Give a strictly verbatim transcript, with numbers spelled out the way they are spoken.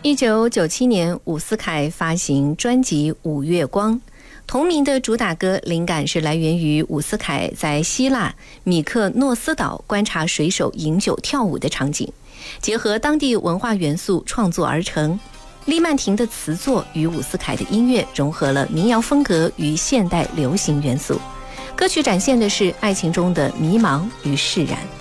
一九九七年，伍思凯发行专辑《五月光》，同名的主打歌灵感是来源于伍思凯在希腊米克诺斯岛观察水手饮酒跳舞的场景，结合当地文化元素创作而成。利曼婷的词作与伍思凯的音乐融合了民谣风格与现代流行元素，歌曲展现的是爱情中的迷茫与释然。